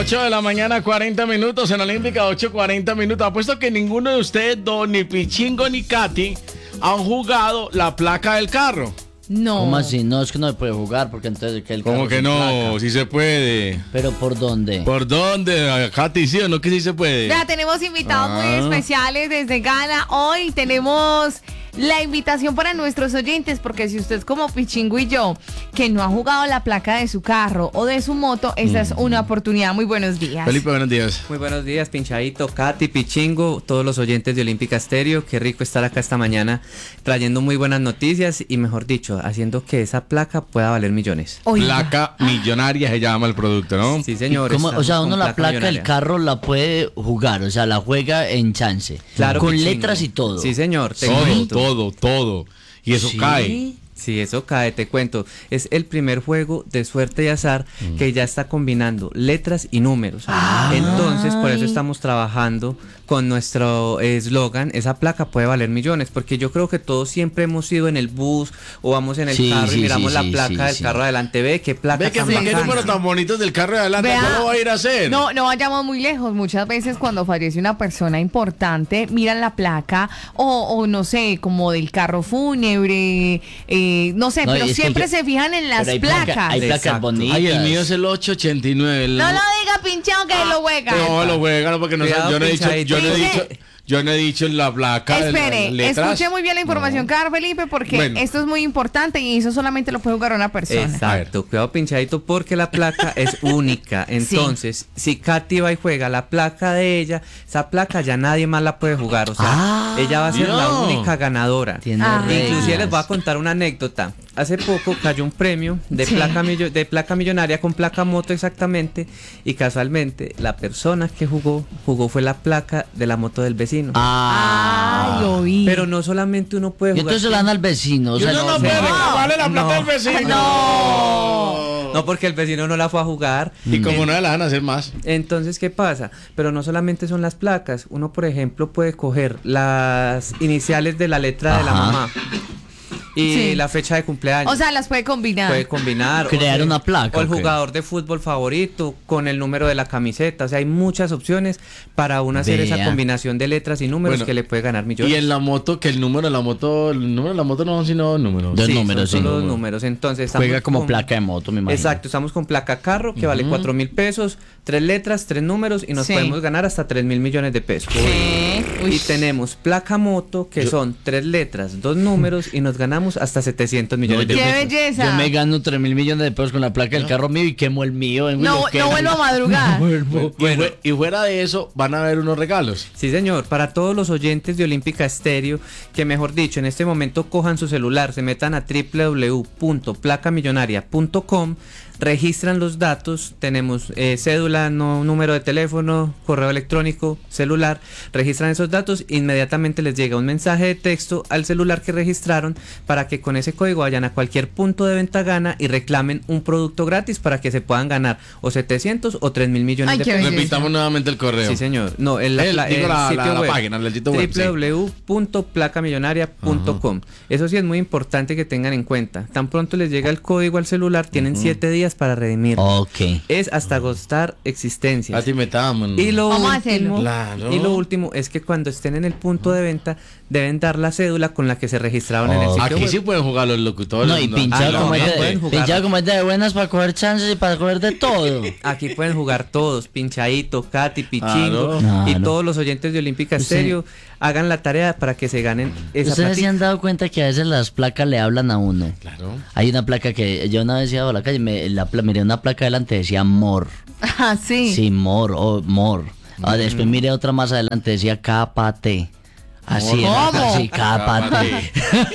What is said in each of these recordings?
8 de la mañana, 40 minutos en Olímpica, 8:40 minutos. Apuesto que ninguno de ustedes dos, ni Pichingo ni Katy, han jugado la placa del carro. No. ¿Cómo así? No, es que no se puede jugar porque entonces que el ¿Cómo carro que sin no? placa. Sí se puede. ¿Pero por dónde? ¿Por dónde, Katy? ¿Sí o no que sí se puede? Ya tenemos invitados muy especiales desde Ghana. Hoy tenemos la invitación para nuestros oyentes, porque si usted es como Pichingo y yo, que no ha jugado la placa de su carro o de su moto, esta es una oportunidad. Muy buenos días. Felipe, buenos días. Muy buenos días, Pinchadito, Katy, Pichingo, todos los oyentes de Olímpica Estéreo. Qué rico estar acá esta mañana trayendo muy buenas noticias y, mejor dicho, haciendo que esa placa pueda valer millones. Oiga. Placa millonaria se llama el producto, ¿no? Sí, señor. ¿Cómo? O sea, estamos uno con la placa del millonaria. carro la puede jugar, o sea, la juega en chance. Claro, con Pichingo. letras y todo. Sí, señor. te Todo, cuento. todo. Y eso Sí. cae. Sí, eso cae, te cuento. Es el primer juego de suerte y azar que ya está combinando letras y números. Entonces, por eso estamos trabajando con nuestro eslogan, esa placa puede valer millones, porque yo creo que todos siempre hemos ido en el bus o vamos en el Sí, carro y sí, miramos sí, la sí, placa del sí. carro adelante, ve qué placa Ve que tan qué bacana. números tan bonitos del carro de adelante. Vea. ¿Cómo lo va a ir a hacer? No vayamos muy lejos. Muchas veces cuando fallece una persona importante, miran la placa o no sé, como del carro fúnebre, no sé, No, y pero es que siempre yo- se fijan en las Pero hay placas. hay placas Exacto. bonitas. Ay, el mío es el 889. No lo diga pinchado que lo juega. No, lo juegan porque no Cuidado, yo no he dicho, pinchadito. yo no he dicho en la placa. Espere, letras. escuche muy bien la información, Carlos Felipe, porque Bueno. esto es muy importante y eso solamente lo puede jugar una persona. Exacto, cuidado pinchadito porque la placa es única. Entonces, si Katy va y juega la placa de ella, esa placa ya nadie más la puede jugar. O sea, ella va a ser la no. única ganadora. Tiene Inclusive Inclusive les voy a reglas. contar una anécdota. Hace poco cayó un premio de de placa millonaria con placa moto exactamente, y casualmente la persona que jugó fue la placa de la moto del vecino. Ay, oí. Pero no solamente uno puede Y jugar. entonces le dan al vecino. O Yo sea, no no- puedo no. reclamarle la plata No. del vecino. No, porque el vecino no la fue a jugar. Y como no la van a hacer más. Entonces, ¿qué pasa? Pero no solamente son las placas. Uno, por ejemplo, puede coger las iniciales de la letra de la Ajá. mamá y Sí. la fecha de cumpleaños. O sea, las puede combinar. Puede combinar. Crear una placa, O el ok. jugador de fútbol favorito con el número de la camiseta. O sea, hay muchas opciones para uno hacer esa Vea. combinación de letras y números Bueno, que le puede ganar millones. Y en la moto, que el número de la moto no son sino dos números. Dos Sí, números, son sí. solo dos números. Entonces, estamos Juega como con- placa de moto, me imagino. Exacto, estamos con placa carro que vale 4.000 pesos, 3 letras, 3 números y nos Sí. podemos ganar hasta 3.000 millones de pesos. Sí. Uy. Y tenemos placa moto que son 3 letras, 2 números y nos ganamos hasta 700 millones de ¡Qué pesos. belleza! Yo me gano 3.000 millones de pesos con la placa del carro mío y quemo el mío. No vuelvo a madrugar. Y fuera de eso, van a haber unos regalos. Sí, señor, para todos los oyentes de Olímpica Estéreo, que mejor dicho, en este momento cojan su celular, se metan a www.placamillonaria.com, registran los datos, tenemos cédula, número de teléfono, correo electrónico, celular, registran esos datos, inmediatamente les llega un mensaje de texto al celular que registraron para que con ese código vayan a cualquier punto de venta Gana y reclamen un producto gratis para que se puedan ganar o 700 o 3.000 millones Ay, de qué pesos. belleza. Repitamos nuevamente el correo. Sí, señor. No, el Digo, la sitio web, página, el sitio web, sí. www.placamillonaria.com. Eso sí es muy importante que tengan en cuenta. Tan pronto les llega el código al celular, tienen 7 días para redimir. Ok. Es hasta agostar existencias. Así metamos. Y lo Vamos a último, hacerlo. Claro. y lo último es que cuando estén en el punto de venta deben dar la cédula con la que se registraron en el Oh. sitio Aquí web. sí pueden jugar los locutores. No, y pinchado no, como, no es pueden de, jugar. pinchado como es de buenas para coger chances y para coger de todo. Aquí pueden jugar todos, Pinchadito, Katy, Pichingo Claro. y Claro. todos los oyentes de Olímpica Usted- Estéreo hagan la tarea para que se ganen esa Ustedes se platica. han dado cuenta que a veces las placas le hablan a uno. Claro. Hay una placa que yo una vez iba a la calle, miré una placa delante decía Mor. Ah, sí. Sí, Mor o Mor. Después miré otra más adelante decía Cápate. Así era, ¿Cómo? así, cápate.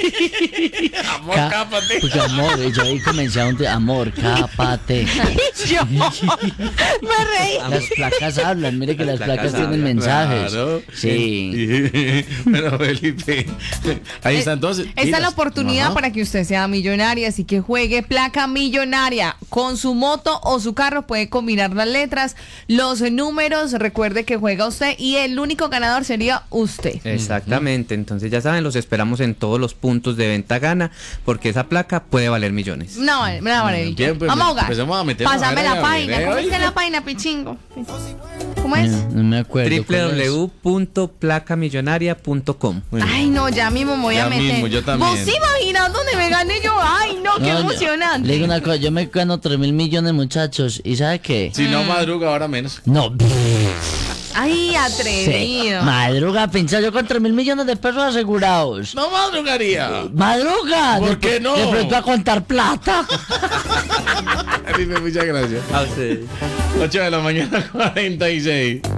Amor, Ca- cápate. Porque amor, y yo ahí comencé amor, cápate. Yo me reí. Las placas hablan, mire que las Las placas placas tienen hablan, mensajes. Claro. Sí. Pero Felipe, ahí está entonces. Esta es la Dilas. oportunidad Ajá. para que usted sea millonaria, así que juegue placa millonaria con su moto o su carro, puede combinar las letras, los números, recuerde que juega usted y el único ganador sería usted. Exacto. Exactamente, entonces ya saben, los esperamos en todos los puntos de venta Gana, porque esa placa puede valer millones. No, vale. Bien, pues, Vamos a jugar. empecemos a meternos Pásame a la ver, página. a ver, ¿Cómo es que oiga. la página, Pichingo? ¿Cómo es? No me acuerdo. ¿cuál es? www.placamillonaria.com. Ay, no, ya mismo me voy Ya a meter. mismo, yo también. ¿Vos imaginas dónde me gané yo? Ay, no, qué No, emocionante. Le digo una cosa, yo me gano 3.000 millones, muchachos. ¿Y sabe qué? Si no madruga, ahora menos. No. Ay, Sí. atrevido. Madruga, pincha yo con 3.000 millones de pesos asegurados. No madrugaría. Madruga. ¿Por qué no? De pronto a contar plata. Dime, muchas gracias. A ustedes. 8 de la mañana, 46.